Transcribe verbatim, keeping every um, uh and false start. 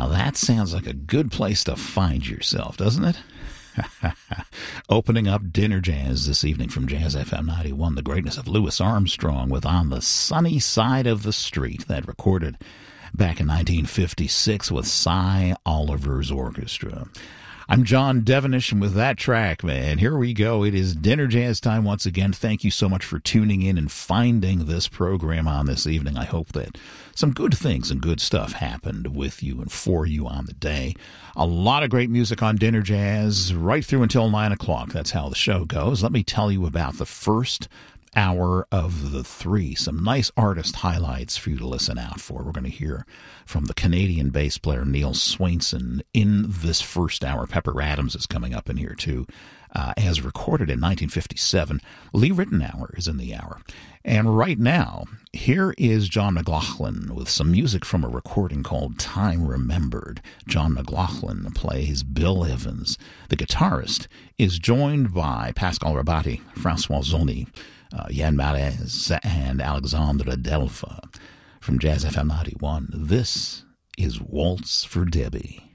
Now that sounds like a good place to find yourself, doesn't it? Opening up Dinner Jazz this evening from Jazz F M ninety-one, the greatness of Louis Armstrong with On the Sunny Side of the Street, that recorded back in nineteen fifty-six with Cy Oliver's orchestra. I'm John Devenish, and with that track, man, here we go. It is Dinner Jazz time once again. Thank you so much for tuning in and finding this program on this evening. I hope that some good things and good stuff happened with you and for you on the day. A lot of great music on Dinner Jazz right through until nine o'clock. That's how the show goes. Let me tell you about the first hour of the three. Some nice artist highlights for you to listen out for. We're going to hear from the Canadian bass player Neil Swainson in this first hour. Pepper Adams is coming up in here too, uh, as recorded in nineteen fifty-seven. Lee Ritenour is in the hour. And right now, here is John McLaughlin with some music from a recording called Time Remembered. John McLaughlin plays Bill Evans. The guitarist is joined by Pascal Rabatti, Francois Zoni, Uh, Yann Marez, and Alexandre Delfa. From Jazz F M ninety-one, this is Waltz for Debbie.